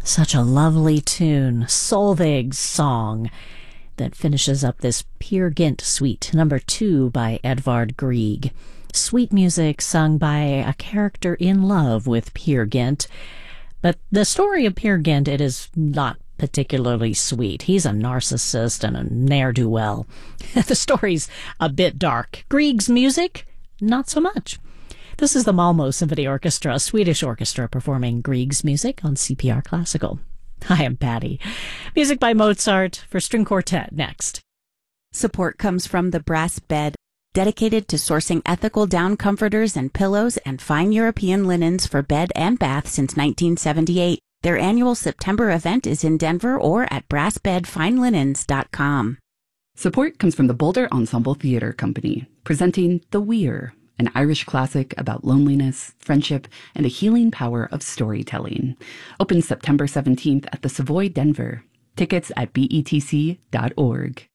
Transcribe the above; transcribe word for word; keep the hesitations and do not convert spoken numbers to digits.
Such a lovely tune, Solveig's Song, that finishes up this Peer Gynt suite, number two by Edvard Grieg. Sweet music sung by a character in love with Peer Gynt. But the story of Peer Gynt, it is not particularly sweet. He's a narcissist and a ne'er-do-well. The story's a bit dark. Grieg's music, not so much. This is the Malmö Symphony Orchestra, a Swedish orchestra performing Grieg's music on C P R Classical. I am Patty. Music by Mozart for string quartet next. Support comes from the Brass Bed, dedicated to sourcing ethical down comforters and pillows and fine European linens for bed and bath since nineteen seventy-eight. Their annual September event is in Denver or at brass bed fine linens dot com. Support comes from the Boulder Ensemble Theatre Company, presenting The Weir, an Irish classic about loneliness, friendship, and the healing power of storytelling. Opens September seventeenth at the Savoy Denver. Tickets at B E T C dot org.